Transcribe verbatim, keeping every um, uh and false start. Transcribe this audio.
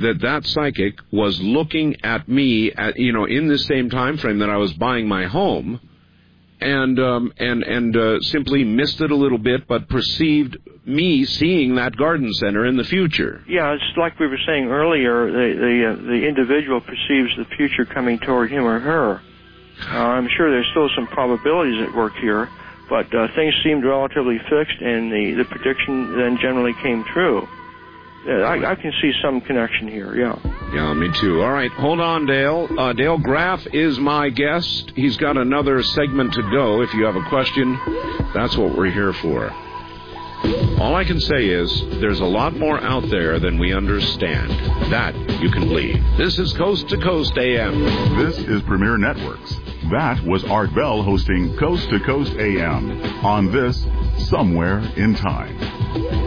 that that psychic was looking at me at, you know, in the same time frame that I was buying my home, and um, and and uh, simply missed it a little bit, but perceived me seeing that garden center in the future. Yeah, it's like we were saying earlier. The the, uh, the individual perceives the future coming toward him or her. Uh, I'm sure there's still some probabilities at work here, but uh, things seemed relatively fixed, and the, the prediction then generally came true. Uh, I, I can see some connection here, yeah. Yeah, me too. All right, hold on, Dale. Uh, Dale Graff is my guest. He's got another segment to go. If you have a question, that's what we're here for. All I can say is there's a lot more out there than we understand. That you can believe. This is Coast to Coast A M. This is Premier Networks. That was Art Bell hosting Coast to Coast A M on this Somewhere in Time.